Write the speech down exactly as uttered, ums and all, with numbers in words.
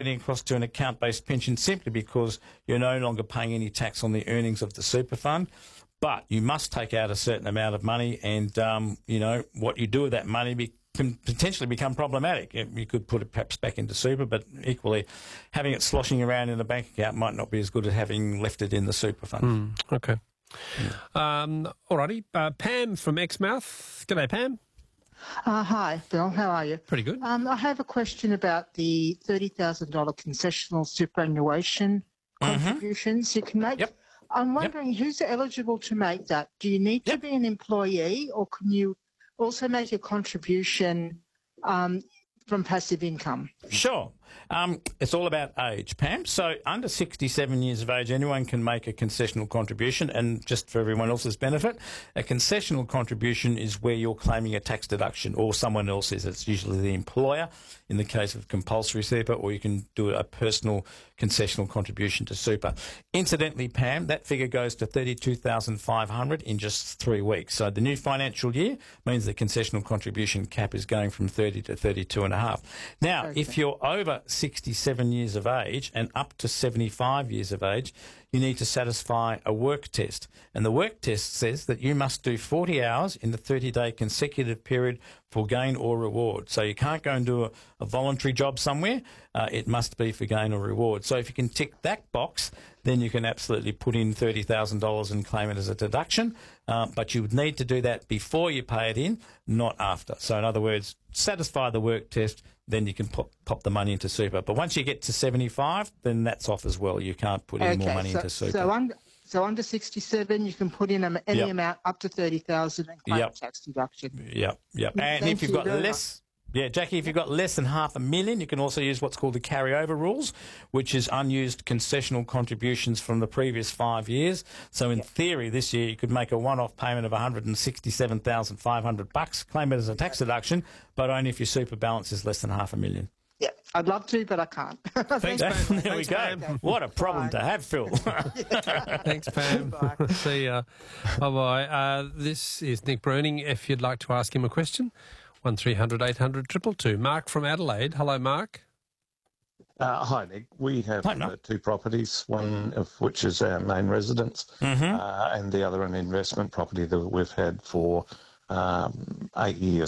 pivoting across to an account-based pension simply because you're no longer paying any tax on the earnings of the super fund. But you must take out a certain amount of money, and, um, you know, what you do with that money be, can potentially become problematic. You could put it perhaps back into super, but equally having it sloshing around in a bank account might not be as good as having left it in the super fund. Mm, okay. Yeah. Um, all righty. Uh, Pam from Exmouth. G'day, Pam. Uh, hi, Bill. How are you? Pretty good. Um, I have a question about the thirty thousand dollars concessional superannuation Mm-hmm. contributions you can make. Yep. I'm wondering yep. who's eligible to make that? Do you need yep. to be an employee, or can you also make a contribution um, from passive income? Sure. Um, it's all about age, Pam. So under sixty-seven years of age, anyone can make a concessional contribution. And just for everyone else's benefit, a concessional contribution is where you're claiming a tax deduction, or someone else is. It's usually the employer in the case of compulsory super, or you can do a personal concessional contribution to super. Incidentally, Pam, that figure goes to thirty-two thousand five hundred dollars in just three weeks. So the new financial year means the concessional contribution cap is going from thirty to thirty-two and a half. Now, okay. if you're over sixty-seven years of age and up to seventy-five years of age, you need to satisfy a work test. And the work test says that you must do forty hours in the thirty-day consecutive period for gain or reward. So you can't go and do a, a voluntary job somewhere. Uh, it must be for gain or reward. So if you can tick that box, then you can absolutely put in thirty thousand dollars and claim it as a deduction. Uh, but you would need to do that before you pay it in, not after. So in other words, satisfy the work test, then you can pop, pop the money into super. But once you get to seventy-five, then that's off as well. You can't put any okay, more money so, into super. So under, so under sixty-seven, you can put in a, any yep. amount up to thirty thousand dollars and claim yep. a tax deduction. Yep, yep. And Thank if you've you got less... Yeah, Jackie, if you've got less than half a million, you can also use what's called the carryover rules, which is unused concessional contributions from the previous five years. So in yep. theory, this year you could make a one-off payment of one hundred sixty-seven thousand five hundred bucks, claim it as a tax deduction, but only if your super balance is less than half a million. Yeah, I'd love to, but I can't. Thanks, There Pam. we Thanks, go. Pam. What a problem Bye. to have, Phil. Thanks, Pam. Bye. See ya. Bye-bye. Uh, this is Nick Bruning. If you'd like to ask him a question, one three hundred eight hundred two two two. Mark from Adelaide. Hello, Mark. Uh, hi, Nick. We have Hi, uh, two properties, one of which is our main residence, mm-hmm. uh, and the other an investment property that we've had for um, eight years.